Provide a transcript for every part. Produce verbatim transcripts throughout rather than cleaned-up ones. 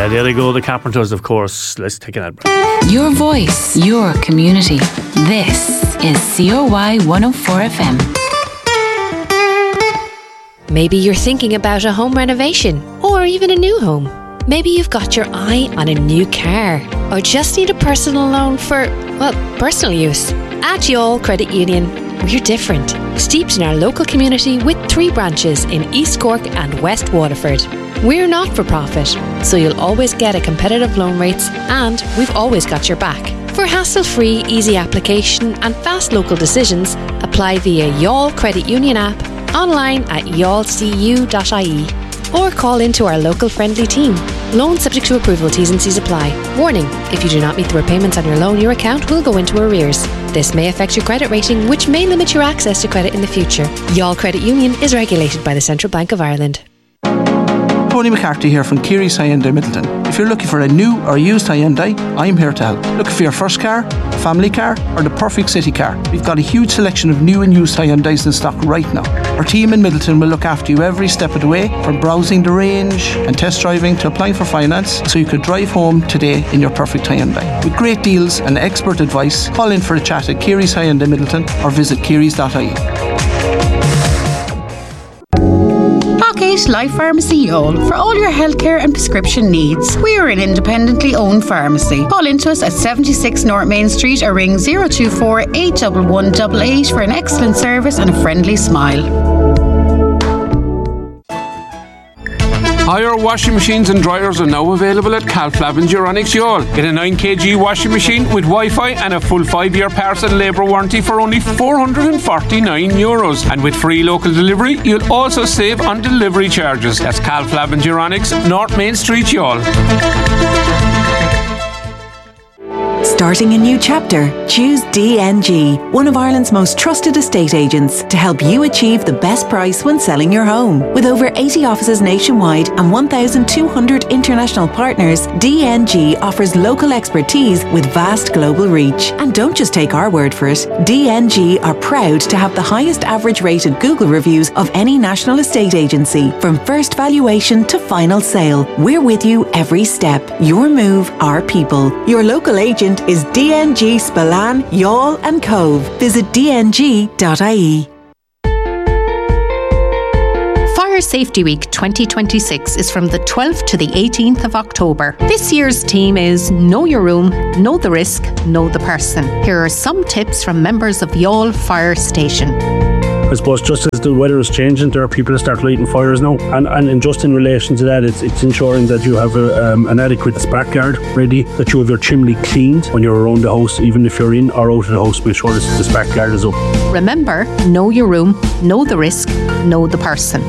Yeah, there they go, the Carpenters, of course. Let's take an ad break. Your voice, your community. This is C O Y one oh four F M. Maybe you're thinking about a home renovation or even a new home. Maybe you've got your eye on a new car or just need a personal loan for, well, personal use. At Youall Credit Union, we're different. Steeped in our local community with three branches in East Cork and West Waterford. We're not for profit, so you'll always get a competitive loan rates and we've always got your back. For hassle-free, easy application and fast local decisions, apply via Youall Credit Union app, online at youall c u dot I E, or call into our local friendly team. Loan subject to approval, T's and C's apply. Warning, if you do not meet the repayments on your loan, your account will go into arrears. This may affect your credit rating, which may limit your access to credit in the future. Youall Credit Union is regulated by the Central Bank of Ireland. Tony McCarthy here from Keary's Hyundai Middleton. If you're looking for a new or used Hyundai, I'm here to help. Looking for your first car, family car, or the perfect city car? We've got a huge selection of new and used Hyundais in stock right now. Our team in Middleton will look after you every step of the way, from browsing the range and test driving to applying for finance, so you could drive home today in your perfect Hyundai. With great deals and expert advice, call in for a chat at Keary's Hyundai Middleton or visit kearys dot I E. Life Pharmacy Youall for all your healthcare and prescription needs. We are an independently owned pharmacy. Call into us at seventy-six North Main Street or ring zero two four, eight one one, eight eight for an excellent service and a friendly smile. Hire washing machines and dryers are now available at Calflab and Duronics Youall. Get a nine kilogram washing machine with Wi-Fi and a full five-year parts and labour warranty for only four hundred forty-nine euros. And with free local delivery, you'll also save on delivery charges. That's Calflab and Duronics, North Main Street, Youall. Starting a new chapter? Choose D N G, one of Ireland's most trusted estate agents, to help you achieve the best price when selling your home. With over eighty offices nationwide and one thousand two hundred international partners, D N G offers local expertise with vast global reach. And don't just take our word for it. D N G are proud to have the highest average rated Google reviews of any national estate agency. From first valuation to final sale, we're with you every step. Your move, our people. Your local agent is D N G Spillane, Youall and Cove. Visit d n g dot I E. Fire Safety Week twenty twenty-six is from the twelfth to the eighteenth of October. This year's theme is Know Your Room, Know the Risk, Know the Person. Here are some tips from members of Youall Fire Station. I suppose just as the weather is changing, there are people that start lighting fires now, and, and just in relation to that, it's it's ensuring that you have a, um, an adequate spark guard ready, that you have your chimney cleaned when you're around the house, even if you're in or out of the house, make sure that the spark guard is up. Remember, know your room, know the risk, know the person.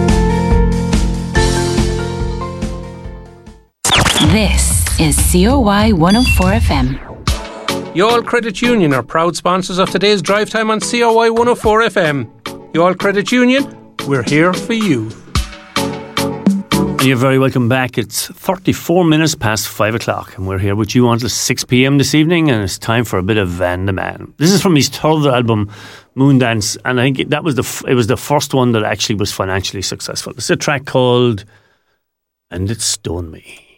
This is C O Y one oh four F M. Youall Credit Union are proud sponsors of today's drive time on C O Y one oh four F M. Youall Credit Union, we're here for you. You're very welcome back. It's thirty-four minutes past five o'clock and we're here with you until six p.m. this evening, and it's time for a bit of Van the Man. This is from his third album, Moondance, and I think that was the it was the first one that actually was financially successful. It's a track called And It Stoned Me.